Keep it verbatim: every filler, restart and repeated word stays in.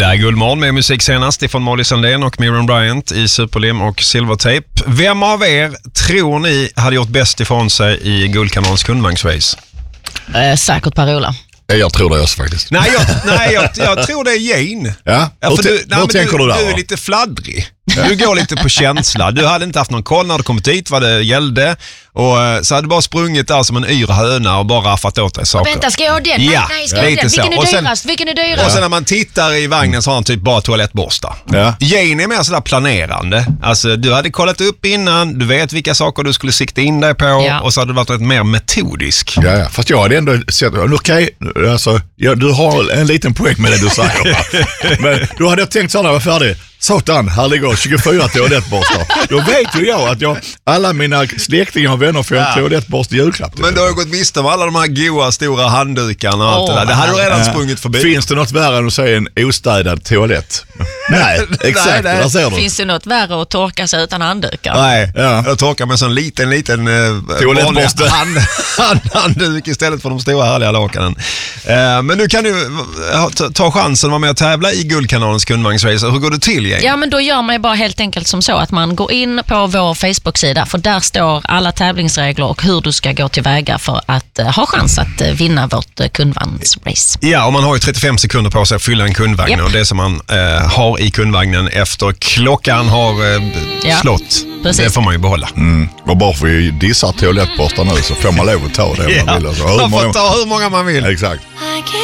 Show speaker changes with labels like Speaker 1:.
Speaker 1: Det är Guldmorgon med musik senast ifrån Molly Sandén och Miriam Bryant i Superlim och Silvertape. Vem av er tror ni hade gjort bäst ifrån sig i Guldkanalens kundvagnsrace?
Speaker 2: Eh, säkert Per-Ola.
Speaker 3: Jag tror det också faktiskt.
Speaker 1: Nej, jag, nej jag, jag tror det är Jane.
Speaker 3: Ja,
Speaker 1: ja
Speaker 3: hur,
Speaker 1: för
Speaker 3: t-
Speaker 1: du, nej,
Speaker 3: hur tänker
Speaker 1: du,
Speaker 3: du där?
Speaker 1: Du är lite fladdrig. Du går lite på känsla. Du hade inte haft någon koll när du kommit dit vad det gällde. Och så hade du bara sprungit där som en yr höna och bara raffat åt dig saker.
Speaker 2: Vänta, ska jag ha den? Nej,
Speaker 1: Ja,
Speaker 2: nej, ska jag ha
Speaker 1: lite
Speaker 2: den?
Speaker 1: så.
Speaker 2: Vilken är
Speaker 1: Och sen-
Speaker 2: dyrast? Vilken är dyrast?
Speaker 1: Och sen när man tittar i vagnen så har han typ bara toalettborstar.
Speaker 3: Ja.
Speaker 1: Jane är mer sådär planerande. Alltså du hade kollat upp innan, du vet vilka saker du skulle sikta in dig på
Speaker 2: Ja.
Speaker 1: och så hade du varit lite mer metodisk.
Speaker 3: Ja, ja, fast jag hade ändå sett, okej, okay, alltså, ja, du har en liten poäng med det du säger. Va? Men då hade jag tänkt så när jag var färdig. Satan, här ligger tjugofyra toalettborstar. Då vet ju jag att jag, alla mina släktingar och vänner får en
Speaker 1: Ja.
Speaker 3: toalettborst i julklapp.
Speaker 1: Men du har ju gått miste om alla de här goa stora handdukarna och allt
Speaker 2: Åh,
Speaker 1: det där. Det hade du redan
Speaker 3: Ja.
Speaker 1: sprungit förbi.
Speaker 3: Finns det något värre än att säga en ostädad toalett? Nej, exakt,
Speaker 1: Nej, nej.
Speaker 3: där ser du.
Speaker 2: Finns det något värre att torka sig utan handdukar?
Speaker 1: Nej,
Speaker 3: Ja.
Speaker 1: jag torkar med en sån liten, liten eh,
Speaker 3: Toalettborste.
Speaker 1: vanlig hand, hand, handduk istället för de stora härliga lakanen. Eh, men nu kan du eh, ta, ta chansen att vara med och tävla i Guldkanalens kundvagnsrace. Hur går det till, Jane?
Speaker 2: Ja, men då gör man ju bara helt enkelt som så att man går in på vår Facebook-sida, för där står alla tävlingsregler och hur du ska gå tillväga för att uh, ha chans att uh, vinna vårt uh, kundvagnsrace.
Speaker 1: Ja, och man har ju trettiofem sekunder på sig att fylla en kundvagn.
Speaker 2: Japp.
Speaker 1: Och det som man eh, har i kundvagnen efter klockan har eh,
Speaker 2: Ja,
Speaker 1: slått,
Speaker 2: precis.
Speaker 1: det får man ju behålla.
Speaker 3: Mm. Och bara för vi dissar toalettborstar nu så får man lov att ta det om man vill. Alltså, hur
Speaker 1: Man får
Speaker 3: många...
Speaker 1: ta hur många man vill.
Speaker 3: Exakt.